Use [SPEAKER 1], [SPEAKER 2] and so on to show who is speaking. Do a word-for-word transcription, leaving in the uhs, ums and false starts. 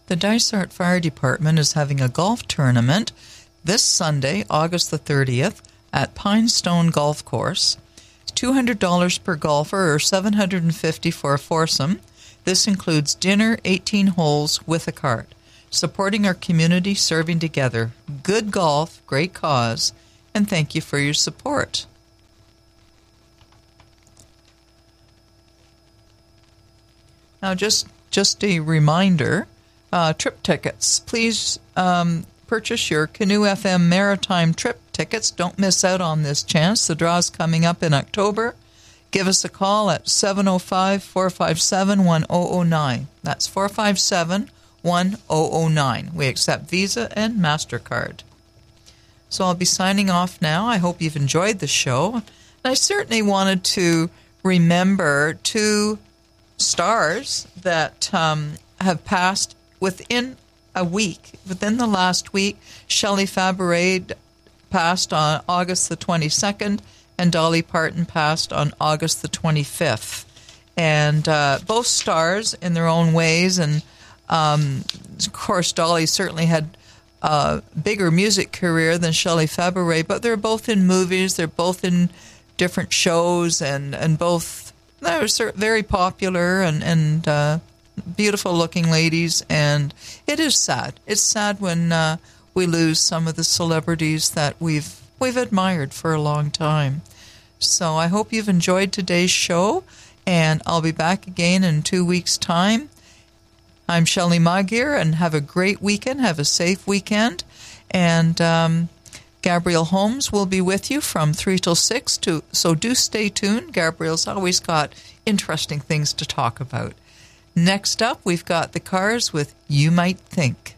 [SPEAKER 1] The Dysart Fire Department is having a golf tournament this Sunday, August the thirtieth, at Pinestone Golf Course. It's two hundred dollars per golfer or seven hundred fifty dollars for a foursome. This includes dinner, eighteen holes with a cart. Supporting our community, serving together. Good golf, great cause, and thank you for your support. Now, just just a reminder, uh, trip tickets. Please um, purchase your Canoe F M Maritime trip tickets. Don't miss out on this chance. The draw's coming up in October. Give us a call at seven oh five, four five seven, one oh oh nine. That's four five seven, one oh oh nine. We accept Visa and MasterCard. So I'll be signing off now. I hope you've enjoyed the show. And I certainly wanted to remember two stars that um, have passed within a week. Within the last week, Shelley Fabaret passed on August the twenty-second, and Dolly Parton passed on August the twenty-fifth. And uh, both stars in their own ways, and um, of course, Dolly certainly had a bigger music career than Shelley Fabaret, but they're both in movies, they're both in different shows, and, and both they're very popular and, and uh, beautiful-looking ladies, and it is sad. It's sad when uh, we lose some of the celebrities that we've we've admired for a long time. So I hope you've enjoyed today's show, and I'll be back again in two weeks' time. I'm Shelley Magier, and have a great weekend. Have a safe weekend. And um, Gabrielle Holmes will be with you from three till six, to, so do stay tuned. Gabrielle's always got interesting things to talk about. Next up, we've got the Cars with You Might Think.